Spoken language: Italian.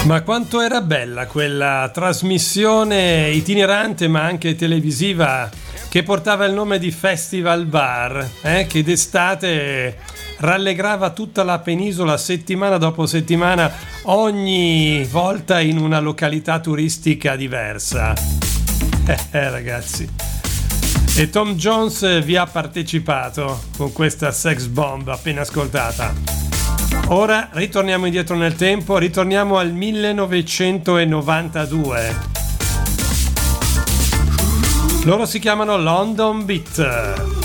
Ma quanto era bella quella trasmissione itinerante ma anche televisiva che portava il nome di Festival Bar, che d'estate rallegrava tutta la penisola settimana dopo settimana, ogni volta in una località turistica diversa. Ragazzi. E Tom Jones vi ha partecipato con questa Sex Bomb appena ascoltata. Ora ritorniamo indietro nel tempo, ritorniamo al 1992. Loro si chiamano London Beat.